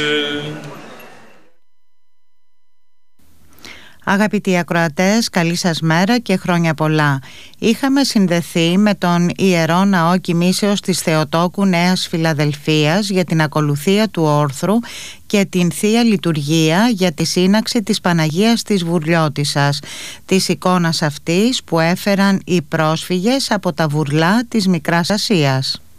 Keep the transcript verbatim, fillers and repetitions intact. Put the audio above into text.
Αγαπητοί ακροατές, καλή σας μέρα και χρόνια πολλά. Είχαμε συνδεθεί με τον Ιερό Ναό Κοιμήσεως της Θεοτόκου Νέας Φιλαδελφίας για την ακολουθία του όρθρου και την Θεία Λειτουργία για τη σύναξη της Παναγίας της Βουρλιώτισσας, της εικόνας αυτής που έφεραν οι πρόσφυγες από τα βουρλά της Μικράς Ασίας.